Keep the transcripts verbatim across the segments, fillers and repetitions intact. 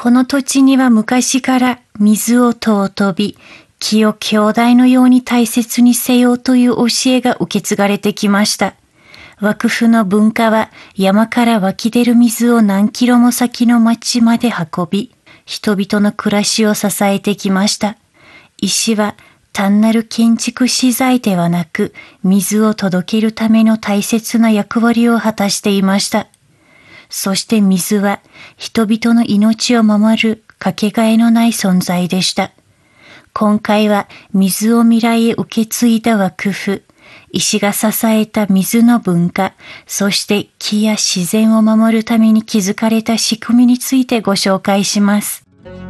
この土地には昔から水を尊び、木を兄弟のように大切にせよという教えが受け継がれてきました。幕府の文化は山から湧き出る水を何キロも先の町まで運び、人々の暮らしを支えてきました。石は単なる建築資材ではなく、水を届けるための大切な役割を果たしていました。そして水は人々の命を守るかけがえのない存在でした。今回は水を未来へ受け継いだ幕府、石が支えた水の文化、そして木や自然を守るために築かれた仕組みについてご紹介します。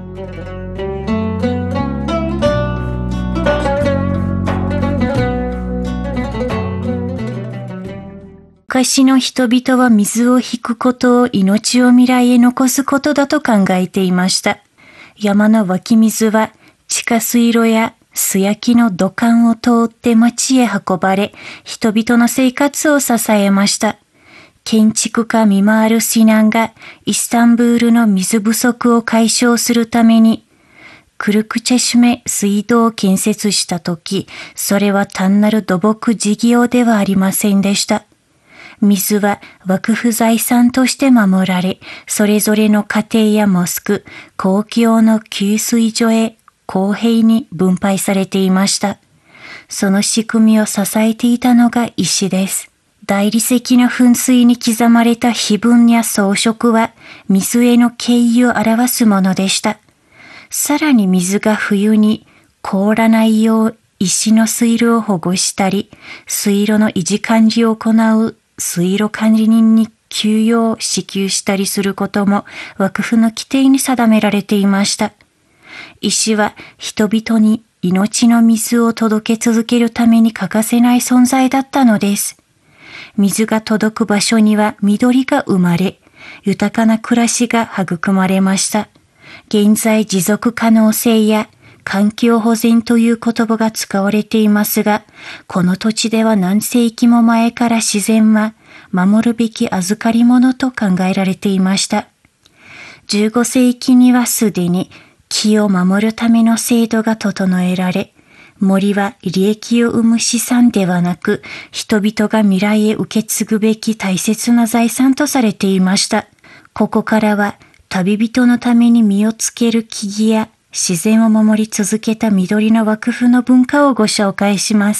昔の人々は水を引くことを命を未来へ残すことだと考えていました。山の湧き水は地下水路や素焼きの土管を通って町へ運ばれ、人々の生活を支えました。建築家ミマール・シナンがイスタンブールの水不足を解消するために、クルクチェシュメ水道を建設したとき、それは単なる土木事業ではありませんでした。水は幕府財産として守られ、それぞれの家庭やモスク、公共の給水所へ公平に分配されていました。その仕組みを支えていたのが石です。大理石の噴水に刻まれた碑文や装飾は水への敬意を表すものでした。さらに水が冬に凍らないよう石の水路を保護したり、水路の維持管理を行う水路管理人に給与を支給したりすることも幕府の規定に定められていました。石は人々に命の水を届け続けるために欠かせない存在だったのです。水が届く場所には緑が生まれ、豊かな暮らしが育まれました。現在持続可能性や環境保全という言葉が使われていますが、この土地では何世紀も前から自然は守るべき預かり物と考えられていました。じゅうご世紀にはすでに木を守るための制度が整えられ、森は利益を生む資産ではなく、人々が未来へ受け継ぐべき大切な財産とされていました。ここからは旅人のために実をつける木々や自然を守り続けた緑の幕府の文化をご紹介します。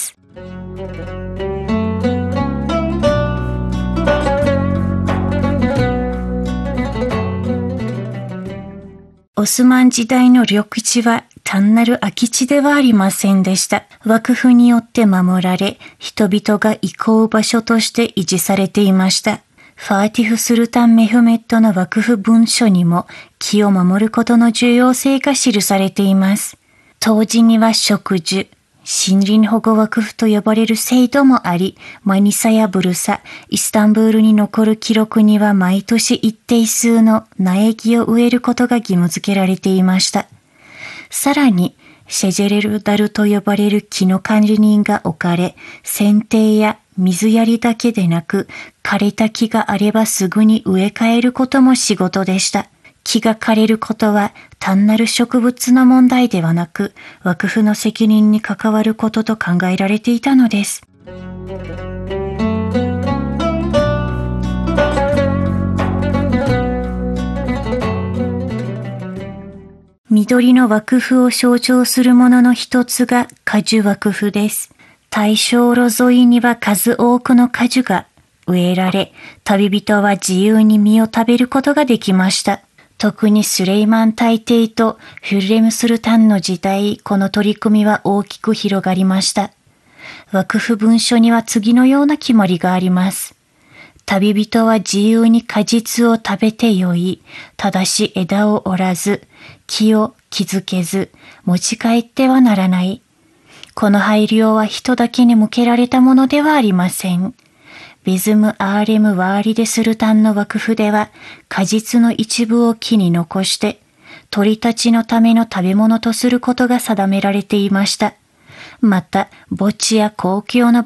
オスマン時代の緑地は単なる空き地ではありませんでした。幕府によって守られ、人々が憩う場所として維持されていました。ファーティフ・スルタン・メフメットの幕府文書にも木を守ることの重要性が記されています。当時には植樹、森林保護枠譜と呼ばれる制度もあり、マニサやブルサ、イスタンブールに残る記録には毎年一定数の苗木を植えることが義務付けられていました。さらに、シェジェレルダルと呼ばれる木の管理人が置かれ、剪定や水やりだけでなく、枯れた木があればすぐに植え替えることも仕事でした。木が枯れることは単なる植物の問題ではなく、幕府の責任に関わることと考えられていたのです。緑の幕府を象徴するものの一つが果樹幕府です。大正路沿いには数多くの果樹が植えられ、旅人は自由に実を食べることができました。特にスレイマン大帝とヒュルレムスルタンの時代、この取り組みは大きく広がりました。幕府文書には次のような決まりがあります。旅人は自由に果実を食べてよい。ただし枝を折らず、木を築けず、持ち帰ってはならない。この配慮は人だけに向けられたものではありません。ベズム・アーレム・ワーリデ・スルタンの幕府では、果実の一部を木に残して、鳥たちのための食べ物とすることが定められていました。また、墓地や公共の